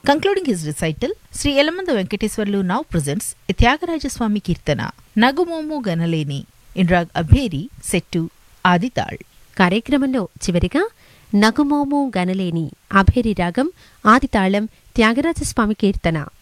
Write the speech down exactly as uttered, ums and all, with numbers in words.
Concluding his recital, Sri Elamanda Venkateswarlu now presents a Tyagaraja Kirtana, Nagumomu Ganaleni, in rag Abheri set to Adital. కార్యక్రమంలో చివరిగా నగుమోము గనలేని అభేరి రాగం ఆదితాళం త్యాగరాజస్వామి కీర్తన.